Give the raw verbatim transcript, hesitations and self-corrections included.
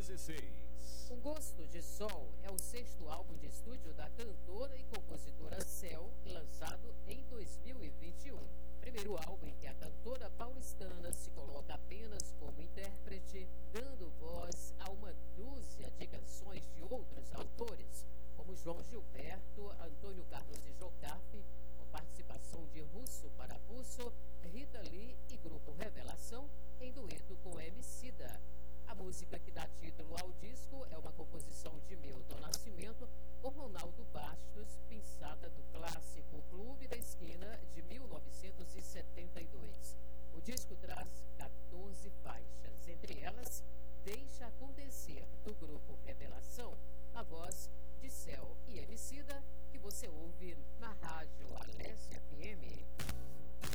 quinhentos e seis. Um Gosto de Sol é o sexto álbum de estúdio da cantora e compositora Céu, lançado em dois mil e vinte e um. Primeiro álbum em que a cantora paulistana se coloca apenas como intérprete, dando voz a uma dúzia de canções de outros autores, como João Gilberto, Antônio Carlos e Jocafe, com participação de Russo Parafusso, Rita Lee e Grupo Revelação, em dueto com Emicida. A música que dá título ao disco é uma composição de Milton Nascimento, com Ronaldo Bastos, pinçada do